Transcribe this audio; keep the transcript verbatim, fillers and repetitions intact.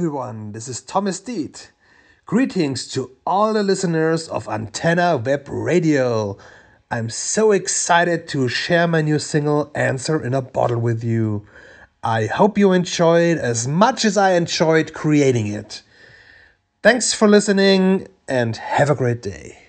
everyone, this is Thomas Deet. Greetings to all the listeners of Antenna Web Radio. I'm so excited to share my new single, Answer in a Bottle, with you. I hope you enjoy it as much as I enjoyed creating it. Thanks for listening and have a great day.